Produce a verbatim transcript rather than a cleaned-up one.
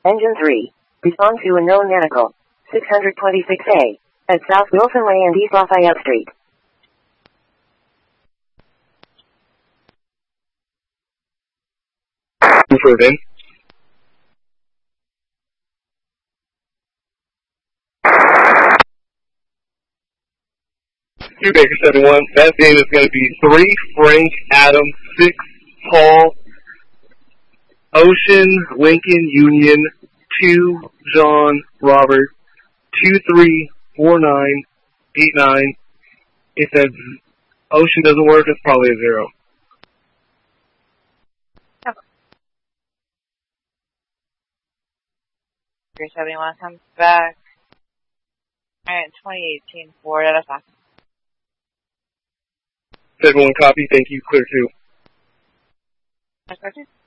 Engine three. Respond to a known medical. six twenty-six A. At South Wilson Way and East Lafayette Street. Further. Two Baker seventy-one. That name is going to be three Frank Adam, six Paul, Ocean Lincoln Union, two John Robert, two three four nine eight nine. If that Ocean doesn't work, it's probably a zero. three seventy-one comes back. Alright, twenty eighteen Ford out of five. seventy-one copy, thank you, clear two. That's perfect.